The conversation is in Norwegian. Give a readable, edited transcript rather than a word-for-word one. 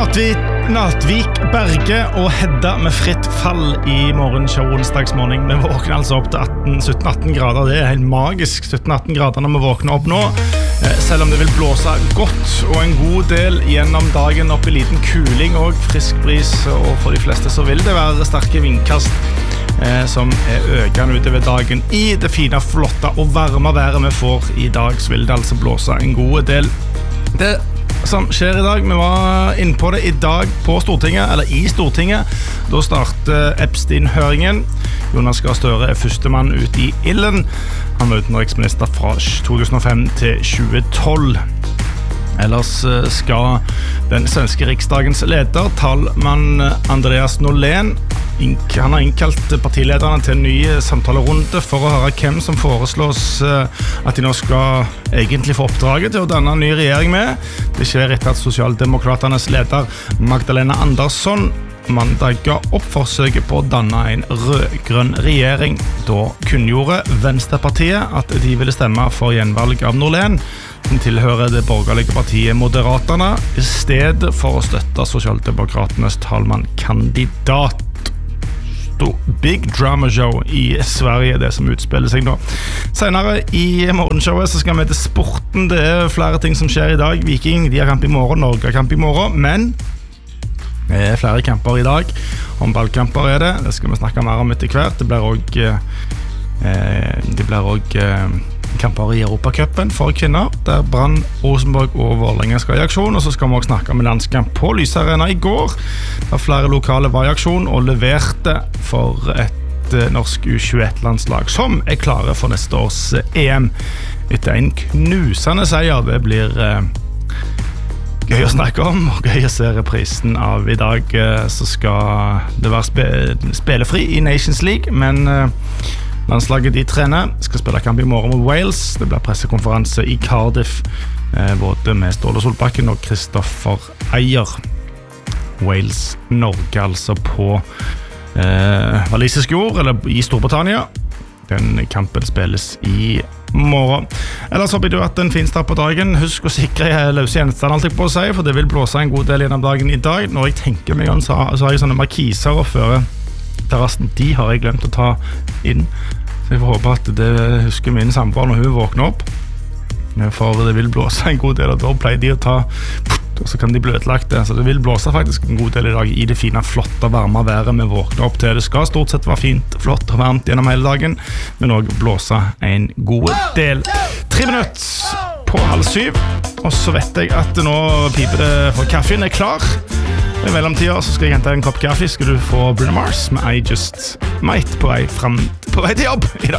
Natvik, Berge og Hedda med fritt fall i morgenshow onsdagsmorgen. Vi våkner altså opp til 17-18 grader. Det helt magisk, 17-18 grader når vi våkner opp nå. Selv om det vil blåse godt og en god del gjennom dagen opp i liten kuling og frisk bris. Og for de fleste så vil det være sterke vindkast som økende utover dagen. I det fine, flotte og varme været vi får i dag, så vil det altså blåse en god del. Det som skjer i dag, vi var inne på det i dag på Stortinget, eller i Stortinget. Da startet Epstein-høringen. Jonas Gahr Støre første mann ut i ilden. Han var utenriksminister fra 2005 til 2012. Ellers skal den svenske riksdagens leder, talmann Andreas Norlén, han har innkalt partilederne til en ny samtalerunde for å høre hvem som foreslås at de nå skal egentlig få oppdraget til å danne en ny regjering med. Det skjer etter at Sosialdemokraternes leder Magdalena Andersson mandag ga opp forsøket på å danne en rød-grønn regjering. Da kunngjorde Venstrepartiet at de ville stemme for gjenvalg av Norlén, som tilhører det borgerlige partiet Moderaterna, i stedet for å støtte Sosialdemokraternes talmannkandidat. Big drama show i Sverige, det som utspiller seg nå. Senere i morgenshowet så skal vi til sporten. Det flere ting som skjer i dag. Viking, de har kamp i morgen, Norge har kamp i morgen, men det flere kamper i dag. Håndballkamper det skal vi snakke mer om etter hvert. Det blir også kamper i Europacupen for kvinner, der Brann, Rosenborg og Vålerenga skal i aksjon, og så skal vi også snakke med landskamp på Lysarena i går, der flere lokale var i aksjon og leverte for et norsk U21-landslag som klare for neste års EM. Etter en knusende seier, det blir gøy å snakke om, og gøy å se reprisen av i dag. Så skal det være spillefri i Nations League, men landslaget de trener, skal spille kamp i morgen mot Wales. Det blir pressekonferanse i Cardiff, både med Ståle Solbakken og Kristoffer Eier. Wales-Norge altså på walisisk jord, eller i Storbritannia. Den kampen spilles i morgen. Ellers håper du at en fin start på dagen. Husk å sikre løse gjenstand, alt jeg på å si, for det vil blåse en god del gjennom dagen i dag. Når jeg tenker meg om, så har jeg sånne markiser å føre terrassen. De har jeg glemt å ta inn, så jeg får håpe at det husker min samboer når hun våkner opp, for det vil blåse en god del, og da pleier de å ta, og så kan de bli ødelagt det, så det vil blåse faktisk en god del i dag i det fine, flotte, varme været vi våkner opp til. Det skal stort sett være fint, flott og varmt gjennom hele dagen, men også blåse en god del. 3 minutter på 6:30, og så vet jeg at nå piper det for kaffen klar. I mellomtida så skal jeg hente en kopp kaffe. Skal du få Bruno Mars med I Just Might på vei til jobb i dag.